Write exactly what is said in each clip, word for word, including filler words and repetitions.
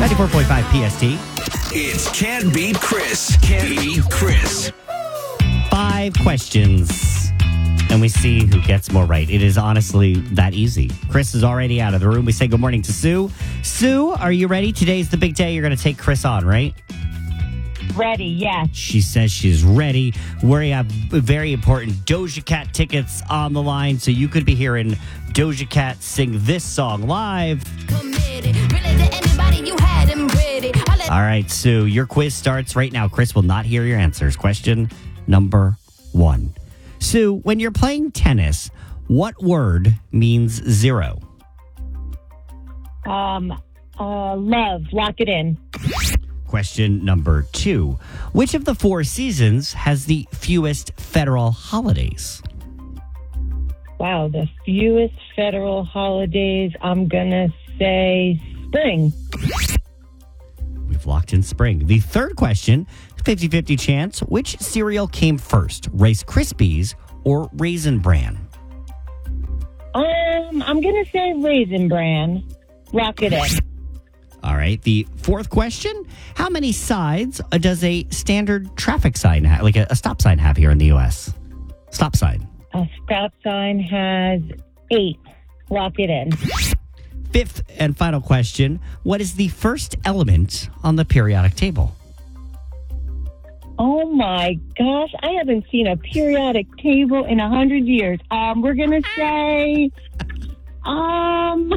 ninety-four point five P S T. It's Can't Beat Chris. Can't Beat Chris. Five questions, and we see who gets more right. It is honestly that easy. Chris is already out of the room. We say good morning to Sue. Sue, are you ready? Today's the big day. You're going to take Chris on, right? Ready, yes. She says she's ready. We have very important Doja Cat tickets on the line, so you could be hearing Doja Cat sing this song live. All right, Sue, your quiz starts right now. Chris will not hear your answers. Question number one. Sue, when you're playing tennis, what word means zero? Um, uh, love, lock it in. Question number two. Which of the four seasons has the fewest federal holidays? Wow, the fewest federal holidays, I'm going to say spring. We've locked in spring. The third question, fifty-fifty chance. Which cereal came first, Rice Krispies or Raisin Bran? Um, I'm going to say Raisin Bran. Lock it in. All right. The fourth question, how many sides does a standard traffic sign have, like a, a stop sign have here in the U S? Stop sign. A stop sign has eight. Lock it in. Fifth and final question, what is the first element on the periodic table? Oh my gosh, I haven't seen a periodic table in a hundred years. Um, we're going to say, um...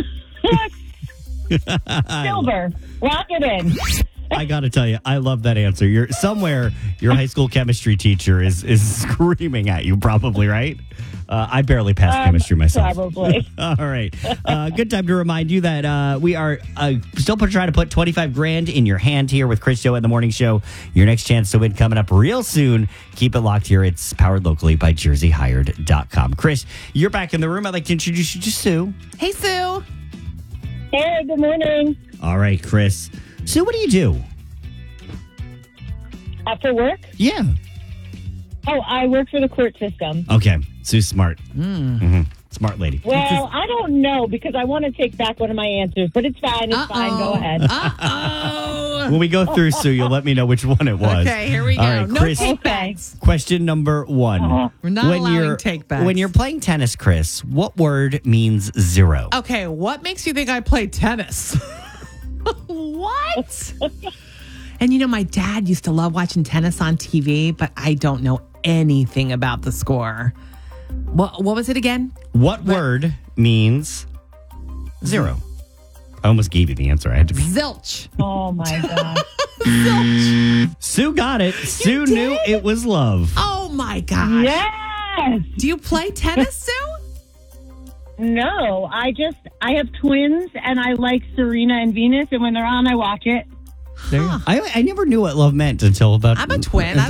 silver. Lock it in. I got to tell you, I love that answer. You're somewhere your high school chemistry teacher is is screaming at you, probably, right? Uh, I barely passed Um, chemistry myself. probably. All right. Uh, good time to remind you that uh, we are uh, still trying to put twenty-five grand in your hand here with Chris Joe at the Morning Show. Your next chance to win coming up real soon. Keep it locked here. It's powered locally by jersey hired dot com. Chris, you're back in the room. I'd like to introduce you to Sue. Hey, Sue. Hey, good morning. All right, Chris. Sue, what do you do? After work? Yeah. Oh, I work for the court system. Okay. Sue's smart. Mm-hmm. Smart lady. Well, I don't know because I want to take back one of my answers, but it's fine. It's Uh-oh. fine. Go ahead. Uh-oh. When we go through, Sue, you'll let me know which one it was. Okay, here we go. All right, no Chris, take backs. question number one. Uh-huh. We're not allowing you're, take backs. When you're playing tennis, Chris, what word means zero? Okay, what makes you think I play tennis? What? And you know, my dad used to love watching tennis on T V, but I don't know anything about the score. What, what was it again? What word means zero? I almost gave you the answer. I had to be. Zilch. Oh, my God. Sue got it. Sue did? knew it was love. Oh my gosh. Yes. Do you play tennis, Sue? No, I just, I have twins and I like Serena and Venus. And when they're on, I watch it. There you go. I, I never knew what love meant until about. I'm a twin. I